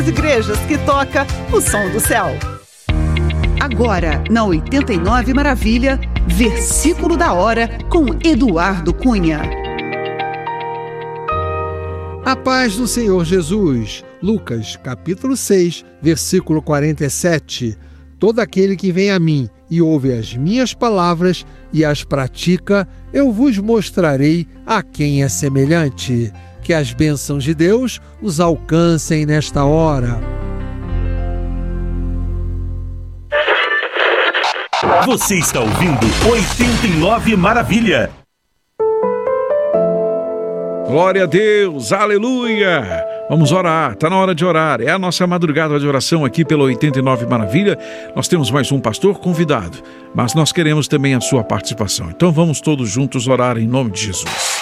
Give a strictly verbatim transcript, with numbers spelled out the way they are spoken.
igrejas que toca o som do céu. Agora, na oitenta e nove Maravilha, versículo da hora com Eduardo Cunha. A paz do Senhor Jesus. Lucas, capítulo seis, versículo quarenta e sete. Todo aquele que vem a mim e ouve as minhas palavras e as pratica, eu vos mostrarei a quem é semelhante. Que as bênçãos de Deus os alcancem nesta hora. Você está ouvindo oitenta e nove Maravilha. Glória a Deus, aleluia! Vamos orar, está na hora de orar. É a nossa madrugada de oração aqui pela oitenta e nove Maravilha. Nós temos mais um pastor convidado, mas nós queremos também a sua participação. Então vamos todos juntos orar em nome de Jesus.